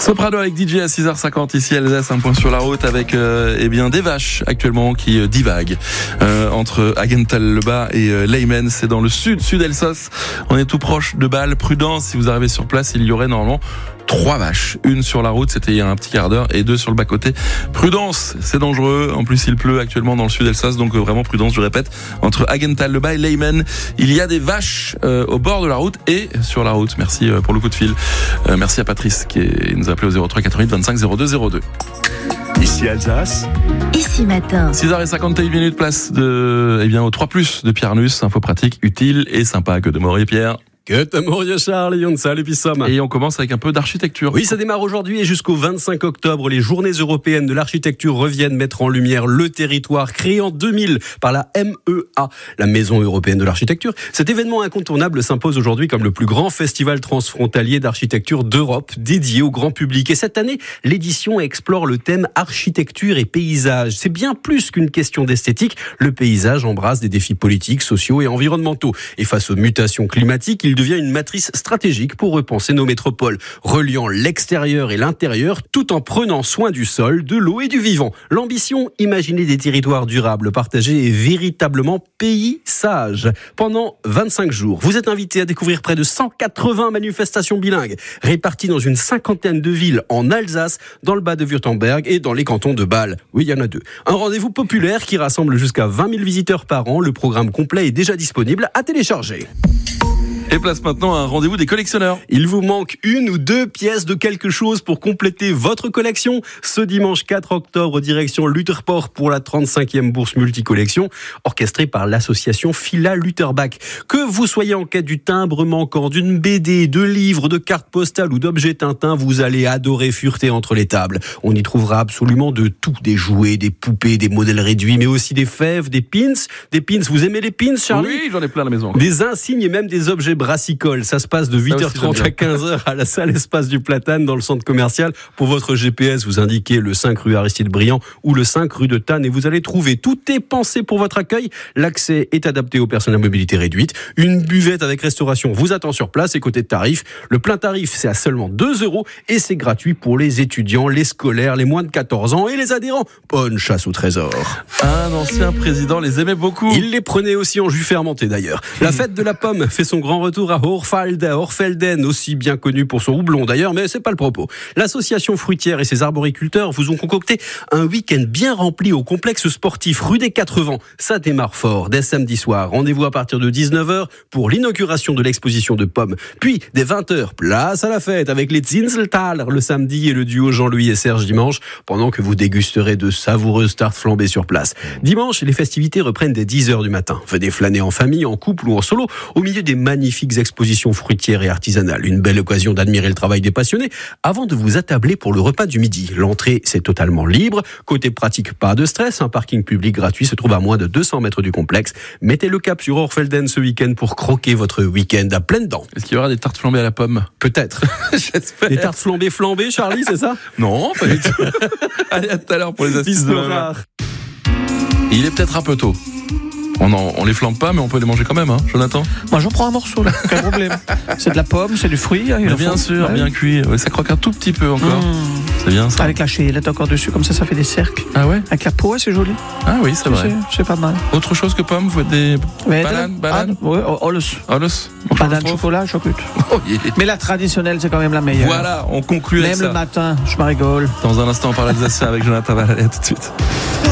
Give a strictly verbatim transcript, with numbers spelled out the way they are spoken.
Soprano avec D J à six heures cinquante, ici Alsace, un point sur la route avec euh, eh bien des vaches actuellement qui euh, divaguent euh, entre Agenthal-le-Bas et euh, Leymen. C'est dans le sud, sud Alsace. On est tout proche de Bâle. Prudence, si vous arrivez sur place, il y aurait normalement trois vaches. Une sur la route, c'était il y a un petit quart d'heure, et deux sur le bas-côté. Prudence, c'est dangereux. En plus, il pleut actuellement dans le sud Alsace, donc euh, vraiment prudence, je répète. Entre Agenthal-le-Bas et Leymen, il y a des vaches euh, au bord de la route et sur la route. Merci euh, pour le coup de fil. Euh, merci à Patrice qui est, nous a appelé au zéro trois quatre-vingt-huit vingt-cinq zéro deux zéro deux. Ici Alsace. Ici matin. six heures cinquante et une minutes, place de, eh bien, au trois plus de Pierre Nuss. Info pratique, utile et sympa. Que de Maurice Pierre. Que t'amour, Charles, on salut, puis somme. Et on commence avec un peu d'architecture. Oui, ça démarre aujourd'hui et jusqu'au vingt-cinq octobre. Les journées européennes de l'architecture reviennent mettre en lumière le territoire créé en deux mille par la M E A, la Maison européenne de l'architecture. Cet événement incontournable s'impose aujourd'hui comme le plus grand festival transfrontalier d'architecture d'Europe, dédié au grand public. Et cette année, l'édition explore le thème architecture et paysage. C'est bien plus qu'une question d'esthétique. Le paysage embrasse des défis politiques, sociaux et environnementaux. Et face aux mutations climatiques, il devient une matrice stratégique pour repenser nos métropoles, reliant l'extérieur et l'intérieur tout en prenant soin du sol, de l'eau et du vivant. L'ambition, imaginer des territoires durables, partagés et véritablement pays sages. Pendant vingt-cinq jours, vous êtes invité à découvrir près de cent quatre-vingts manifestations bilingues, réparties dans une cinquantaine de villes en Alsace, dans le bas de Württemberg et dans les cantons de Bâle. Oui, il y en a deux. Un rendez-vous populaire qui rassemble jusqu'à vingt mille visiteurs par an. Le programme complet est déjà disponible à télécharger. Et place maintenant à un rendez-vous des collectionneurs. Il vous manque une ou deux pièces de quelque chose pour compléter votre collection. Ce dimanche quatre octobre, direction Lutherport pour la trente-cinquième bourse multicollection, orchestrée par l'association Fila Lutherbach. Que vous soyez en quête du timbre manquant, d'une B D, de livres, de cartes postales ou d'objets Tintin, vous allez adorer fureter entre les tables. On y trouvera absolument de tout, des jouets, des poupées, des modèles réduits, mais aussi des fèves, des pins. Des pins, vous aimez les pins, Charlie ? Oui, j'en ai plein à la maison. Encore. Des insignes et même des objets brassicole. Ça se passe de huit heures trente à quinze heures à la salle Espace du Platane dans le centre commercial. Pour votre G P S, vous indiquez le cinq rue Aristide Briand ou le cinq rue de Tannes et vous allez trouver. Tout est pensé pour votre accueil. L'accès est adapté aux personnes à mobilité réduite. Une buvette avec restauration vous attend sur place et côté tarif, le plein tarif c'est à seulement deux euros et c'est gratuit pour les étudiants, les scolaires, les moins de quatorze ans et les adhérents. Bonne chasse au trésor. Un ancien président les aimait beaucoup. Il les prenait aussi en jus fermenté d'ailleurs. La fête de la pomme fait son grand retour à Hochfelden, aussi bien connu pour son houblon d'ailleurs, mais c'est pas le propos. L'association fruitière et ses arboriculteurs vous ont concocté un week-end bien rempli au complexe sportif rue des Quatre Vents. Ça démarre fort dès samedi soir. Rendez-vous à partir de dix-neuf heures pour l'inauguration de l'exposition de pommes. Puis, dès vingt heures, place à la fête avec les Zinseltaler le samedi et le duo Jean-Louis et Serge dimanche, pendant que vous dégusterez de savoureuses tartes flambées sur place. Dimanche, les festivités reprennent dès dix heures du matin. Venez flâner en famille, en couple ou en solo, au milieu des magnifiques exposition fruitière et artisanale. Une belle occasion d'admirer le travail des passionnés avant de vous attabler pour le repas du midi. L'entrée, c'est totalement libre. Côté pratique, pas de stress. Un parking public gratuit se trouve à moins de deux cents mètres du complexe. Mettez le cap sur Hochfelden ce week-end pour croquer votre week-end à pleines dents. Est-ce qu'il y aura des tartes flambées à la pomme ? Peut-être. J'espère. Des tartes flambées flambées, Charlie, c'est ça ? Non, pas du tout. Allez, à tout à l'heure pour les assises de la... Il est peut-être un peu tôt. On, en, on les flambe pas, mais on peut les manger quand même, hein, Jonathan. Moi, j'en prends un morceau, là. Aucun problème. C'est de la pomme, c'est du fruit. Hein, bien fond. sûr, ouais. bien cuit. Ouais, ça croque un tout petit peu encore. Mmh. C'est bien ça. Avec la chéillette encore dessus, comme ça, ça fait des cercles. Ah ouais. Avec la peau, ouais, c'est joli. Ah oui, c'est vrai. C'est, c'est pas mal. Autre chose que pommes, vous faites des ouais, bananes, bananes. Ah, ouais, olos. Olos. Banane, chocolat, chocolat. Oh, yeah. Mais la traditionnelle, c'est quand même la meilleure. Voilà, on conclut avec même ça. Même le matin, je me rigole. Dans un instant, on parle alsacien avec Jonathan Vallet. À tout de suite.